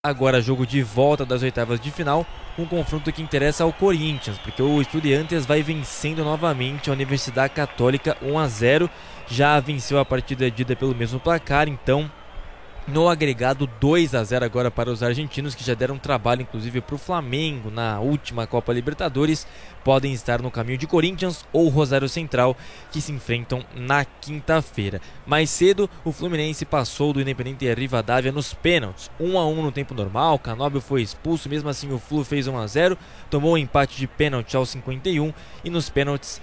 Agora jogo de volta das oitavas de final, um confronto que interessa ao Corinthians, porque o Estudiantes vai vencendo novamente a Universidade Católica 1-0, já venceu a partida dita pelo mesmo placar, então no agregado 2-0 agora para os argentinos, que já deram trabalho inclusive para o Flamengo na última Copa Libertadores. Podem estar no caminho de Corinthians ou Rosário Central, que se enfrentam na quinta-feira. Mais cedo, o Fluminense passou do Independiente Rivadavia nos pênaltis, 1-1 no tempo normal. Canóbio foi expulso, mesmo assim o Flu fez 1-0, tomou um empate de pênalti aos 51 e nos pênaltis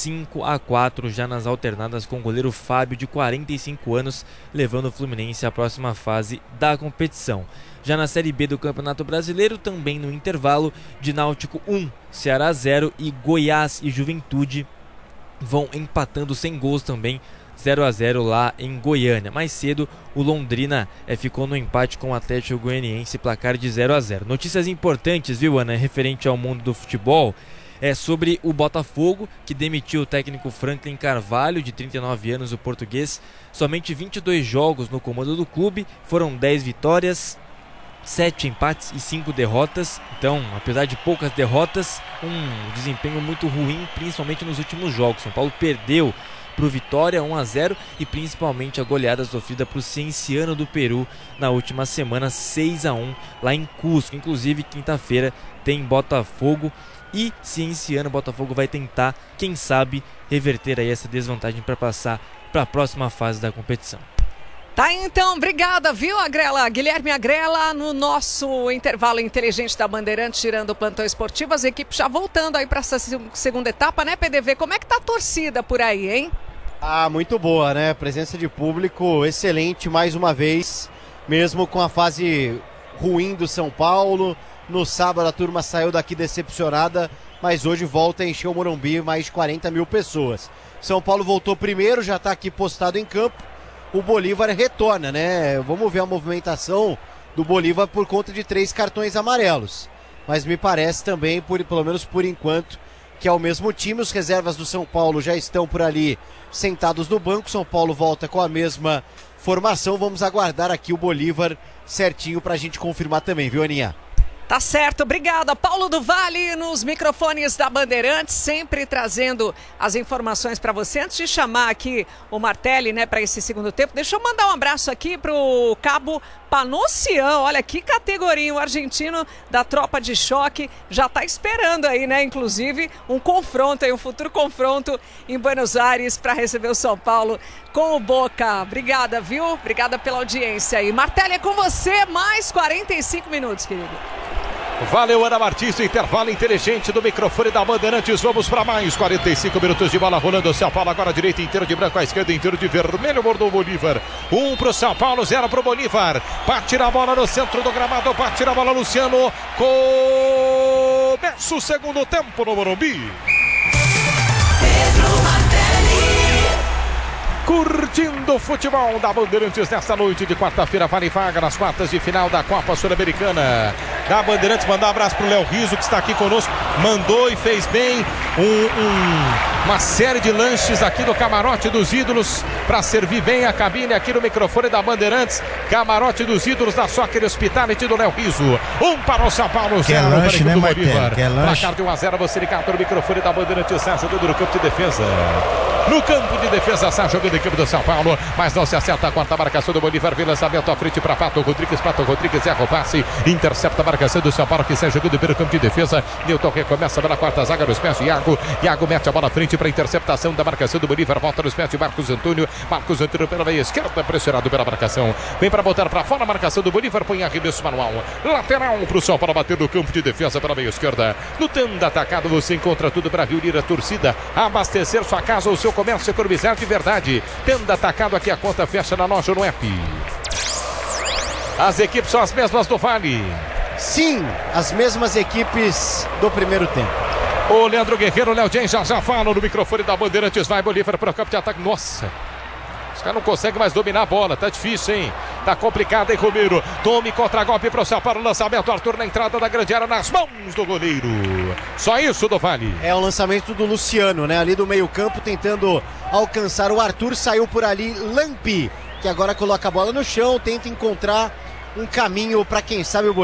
5-4 já nas alternadas, com o goleiro Fábio, de 45 anos, levando o Fluminense à próxima fase da competição. Já na Série B do Campeonato Brasileiro, também no intervalo, de Náutico 1, Ceará 0 e Goiás e Juventude vão empatando sem gols também, 0-0 lá em Goiânia. Mais cedo, o Londrina ficou no empate com o Atlético Goianiense, placar de 0-0. Notícias importantes, viu, Ana, referente ao mundo do futebol, sobre o Botafogo, que demitiu o técnico Franklin Carvalho, de 39 anos, o português. Somente 22 jogos no comando do clube, foram 10 vitórias, 7 empates e 5 derrotas. Então, apesar de poucas derrotas, um desempenho muito ruim, principalmente nos últimos jogos. São Paulo perdeu para o Vitória 1-0 e principalmente a goleada sofrida para o Cienciano do Peru na última semana, 6-1 lá em Cusco. Inclusive, quinta-feira tem Botafogo e Cienciano. Botafogo vai tentar, quem sabe, reverter aí essa desvantagem para passar para a próxima fase da competição. Tá, então, obrigada, viu, Agrela? Guilherme Agrela, no nosso intervalo inteligente da Bandeirantes, tirando o plantão esportivo, as equipes já voltando aí para essa segunda etapa, né, PDV? Como é que tá a torcida por aí, hein? Muito boa, né? Presença de público excelente mais uma vez, mesmo com a fase ruim do São Paulo. No sábado a turma saiu daqui decepcionada, mas hoje volta a encher o Morumbi, mais de 40 mil pessoas. São Paulo voltou primeiro, já tá aqui postado em campo. O Bolívar retorna, né? Vamos ver a movimentação do Bolívar por conta de 3 cartões amarelos. Mas me parece também, pelo menos por enquanto, que é o mesmo time. Os reservas do São Paulo já estão por ali sentados no banco. São Paulo volta com a mesma formação. Vamos aguardar aqui o Bolívar certinho pra gente confirmar também, viu, Aninha? Tá certo, obrigada. Paulo do Vale nos microfones da Bandeirantes, sempre trazendo as informações para você. Antes de chamar aqui o Martelli, né, para esse segundo tempo, deixa eu mandar um abraço aqui pro Cabo Panossian. Olha que categoria, o argentino da tropa de choque já tá esperando aí, né, inclusive um confronto aí, um futuro confronto em Buenos Aires para receber o São Paulo com o Boca. Obrigada, viu? Obrigada pela audiência aí. Martelli, é com você, mais 45 minutos, querido. Valeu, Ana Martins, intervalo inteligente do microfone da Bandeirantes. Vamos para mais 45 minutos de bola rolando. São Paulo agora direita, inteiro de branco, à esquerda inteiro de vermelho, mordou o Bolívar. 1 para o São Paulo, 0 para o Bolívar. Bate na bola no centro do gramado, bate na bola Luciano. Começa o segundo tempo no Morumbi. Curtindo o futebol da Bandeirantes nesta noite de quarta-feira, vale vaga nas quartas de final da Copa Sul-Americana. Da Bandeirantes, mandar um abraço pro Léo Riso, que está aqui conosco, mandou e fez bem uma série de lanches aqui do Camarote dos Ídolos, para servir bem a cabine aqui no microfone da Bandeirantes. Camarote dos Ídolos da Soccer Hospitality do Léo Riso. 1 para o São Paulo, 0 para o equipe do Bolívar. Placar de 1-0, você ligado no microfone da Bandeirantes, está jogando no campo de defesa. No campo de defesa, está jogando a equipe do São Paulo, mas não se acerta a quarta marcação do Bolívar. Vem lançamento à frente para Pato Rodrigues. Pato Rodrigues erra o passe, intercepta a marcação do São Paulo, que sai jogando pelo campo de defesa. Newton recomeça pela quarta zaga nos pés de Iago. Iago mete a bola à frente para interceptação da marcação do Bolívar. Volta nos pés de Marcos Antônio. Marcos Antônio pela meia esquerda, pressionado pela marcação. Vem para botar para fora a marcação do Bolívar. Põe arremesso manual. Lateral para o São Paulo bater no campo de defesa pela meia esquerda. No tenda atacado você encontra tudo para reunir a torcida, abastecer sua casa ou seu comércio, economizar de verdade. Tenda atacado, aqui a conta fecha na loja no app. As equipes são as mesmas do Vale. Sim, as mesmas equipes do primeiro tempo. O Leandro Guerreiro, o Léo James já fala no microfone da Bandeirantes. Vai Bolívar para o campo de ataque. Nossa, os caras não conseguem mais dominar a bola. Tá difícil, hein? Tá complicado, hein, Romero? Tome contra-golpe para o São Paulo. Lançamento, Arthur na entrada da grande área, nas mãos do goleiro. Só isso do Vale. É o lançamento do Luciano, né? Ali do meio campo, tentando alcançar o Arthur. Saiu por ali Lampi, que agora coloca a bola no chão, tenta encontrar um caminho para quem sabe o